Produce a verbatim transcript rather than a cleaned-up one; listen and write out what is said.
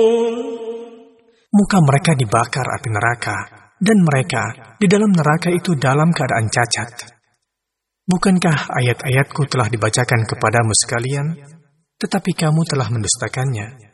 Muka mereka dibakar api neraka, dan mereka di dalam neraka itu dalam keadaan cacat. Bukankah ayat-ayatku telah dibacakan kepadamu sekalian, tetapi kamu telah mendustakannya?